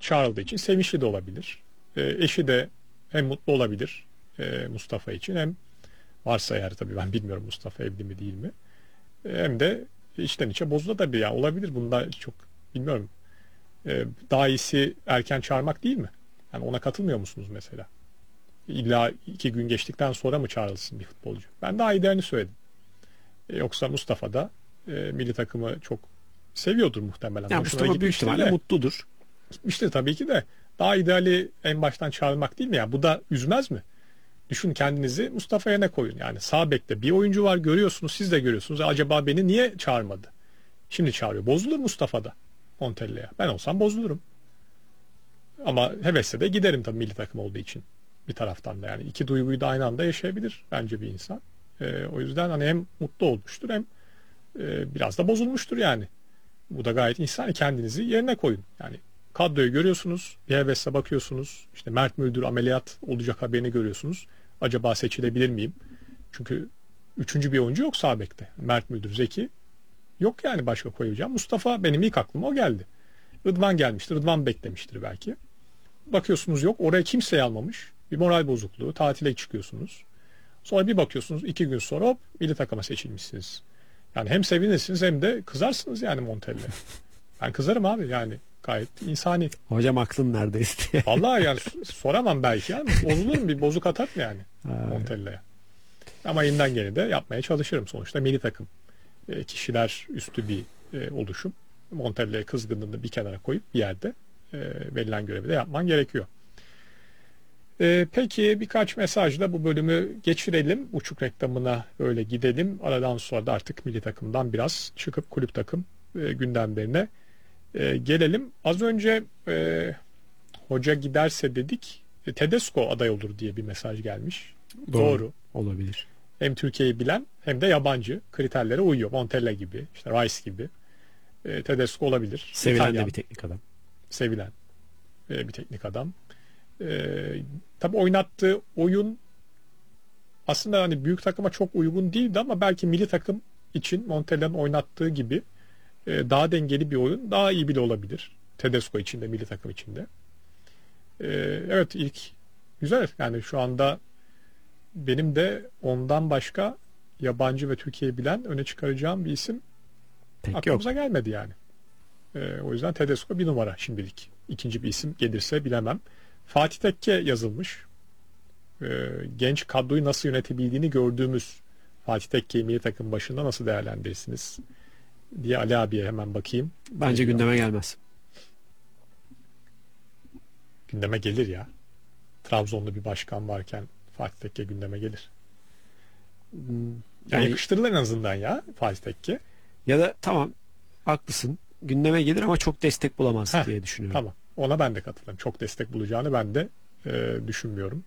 çağrıldığı için sevinçli de olabilir. Eşi de hem mutlu olabilir Mustafa için, hem varsa eğer, tabii ben bilmiyorum Mustafa evli mi değil mi. Hem de içten içe bozula da bir ya olabilir. Bunda çok bilmiyorum. Daha iyisi erken çağırmak değil mi? Yani ona katılmıyor musunuz mesela? İlla 2 gün geçtikten sonra mı çağrılsın bir futbolcu? Ben daha idealini söyledim. Yoksa Mustafa da milli takımı çok seviyordur muhtemelen. Yani Hoşuna Mustafa büyük gitmiştir ihtimalle de. mutludur. Gitmiştir tabii ki de. Daha ideali en baştan çağırmak değil mi ya? Bu da üzmez mi? Düşün, kendinizi Mustafa yerine koyun. Yani sağ bekte bir oyuncu var, görüyorsunuz, siz de görüyorsunuz. Acaba beni niye çağırmadı? Şimdi çağırıyor. Bozulur Mustafa da Montella'ya. Ben olsam bozulurum. Ama hevesle de giderim tabii, milli takım olduğu için. Bir taraftan da yani iki duyguyu da aynı anda yaşayabilir bence bir insan. O yüzden hani hem mutlu olmuştur, hem biraz da bozulmuştur yani. Bu da gayet insani, kendinizi yerine koyun. Yani kadroyu görüyorsunuz, bir hevesle bakıyorsunuz. İşte Mert Müldür ameliyat olacak haberini görüyorsunuz. Acaba seçilebilir miyim? Çünkü üçüncü bir oyuncu yok sağ bekte. Mert Müldür, Zeki yok yani başka koyacağım. Mustafa benim ilk aklıma o geldi. Rıdvan gelmiştir, Rıdvan beklemiştir belki. Bakıyorsunuz yok, oraya kimseyi almamış. Bir moral bozukluğu, tatile çıkıyorsunuz. Sonra bir bakıyorsunuz 2 gün sonra hop milli takıma seçilmişsiniz. Yani hem sevinirsiniz hem de kızarsınız yani Montella'ya. Ben kızarım abi, yani gayet insani. Hocam aklın neredeyse diye. Vallahi yani soramam belki yani. Bozulurum, bir bozuk atar mı yani Montella'ya. Ama elinden geleni de yapmaya çalışırım. Sonuçta milli takım. Kişiler üstü bir oluşum. Montella'ya kızgınlığını bir kenara koyup bir yerde verilen görevi de yapman gerekiyor. Peki birkaç mesajla bu bölümü geçirelim. Uçuk reklamına böyle gidelim. Aradan sonra da artık milli takımdan biraz çıkıp kulüp takım gündemlerine gelelim. Az önce hoca giderse dedik. Tedesco aday olur diye bir mesaj gelmiş. Doğru. Olabilir. Hem Türkiye'yi bilen hem de yabancı kriterlere uyuyor. Montella gibi, işte Rice gibi. Tedesco olabilir. Sevilen İtalyan, de bir teknik adam. sevilen bir teknik adam. Tabii oynattığı oyun aslında hani büyük takıma çok uygun değildi, ama belki milli takım için Montella'nın oynattığı gibi daha dengeli bir oyun daha iyi bile olabilir. Tedesco için de milli takım için de. Evet, ilk güzel yani, şu anda benim de ondan başka yabancı ve Türkiye'yi bilen öne çıkaracağım bir isim Pek aklımıza yok. gelmedi yani. O yüzden Tedesco bir numara şimdilik. İkinci bir isim gelirse bilemem. Fatih Tekke yazılmış. Genç kadroyu nasıl yönetebildiğini gördüğümüz Fatih Tekke'yi milli takım başında nasıl değerlendirirsiniz diye Ali abiye hemen bakayım. Bence gündeme gelmez. Gündeme gelir ya. Trabzonlu bir başkan varken Fatih Tekke gündeme gelir. Yani yakıştırılır en azından ya Fatih Tekke. Ya da tamam, haklısın. Gündeme gelir ama çok destek bulamaz diye düşünüyorum. Tamam. Ona ben de katılıyorum. Çok destek bulacağını ben de düşünmüyorum.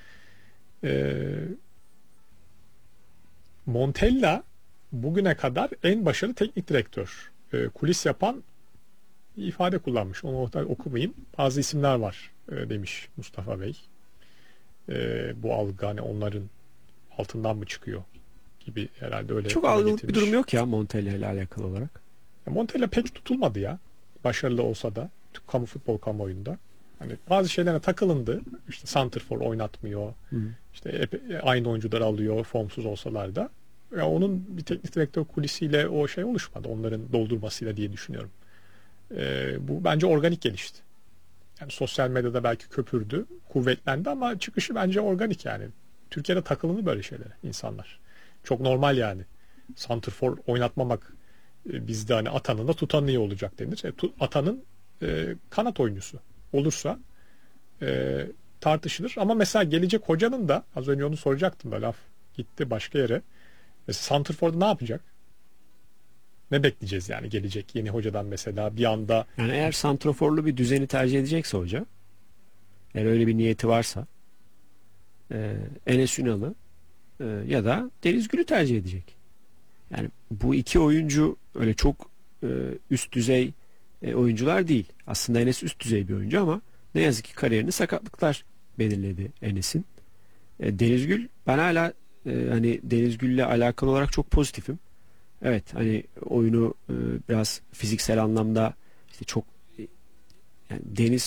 Montella bugüne kadar en başarılı teknik direktör. Kulis yapan ifade kullanmış. Onu okumayayım. Bazı isimler var demiş Mustafa Bey. Bu algı hani onların altından mı çıkıyor gibi herhalde öyle. Çok algılık bir durum yok ya Montella ile alakalı olarak. Montella pek tutulmadı ya. Başarılı olsa da kamu futbol kamuoyunda. Hani bazı şeylerine takılındı. İşte santrfor oynatmıyor. İşte aynı oyuncuları alıyor formsuz olsalar da. Ya onun bir teknik direktör kulisiyle o şey oluşmadı. Onların doldurmasıyla diye düşünüyorum. Bu bence organik gelişti. Yani sosyal medyada belki köpürdü, kuvvetlendi ama çıkışı bence organik yani. Türkiye'de takılındı böyle şeylere insanlar. Çok normal yani. Santrfor oynatmamak bizde hani atanın da tutanın iyi olacak denir. Atanın kanat oyuncusu olursa tartışılır. Ama mesela gelecek hocanın da az önce onu soracaktım da laf gitti başka yere. Mesela santrforda ne yapacak? Ne bekleyeceğiz yani gelecek yeni hocadan mesela bir anda? Yani eğer santroforlu bir düzeni tercih edecekse hoca, eğer öyle bir niyeti varsa Enes Ünal'ı ya da Deniz Gül'ü tercih edecek. Yani bu iki oyuncu öyle çok üst düzey oyuncular değil. Aslında Enes üst düzey bir oyuncu ama ne yazık ki kariyerini sakatlıklar belirledi Enes'in. Deniz Gül, ben hala hani Deniz Gül'le alakalı olarak çok pozitifim. Evet, hani oyunu biraz fiziksel anlamda işte çok yani Deniz